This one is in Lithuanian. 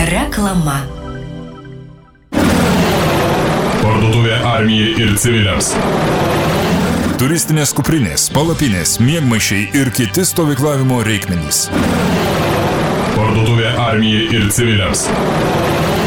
Reklama. Parduotuvė armijai ir civiliams. Turistinės kuprinės, palapinės, miegmaišiai ir kiti stovyklavimo reikmenys. Parduotuvė armijai ir civiliams.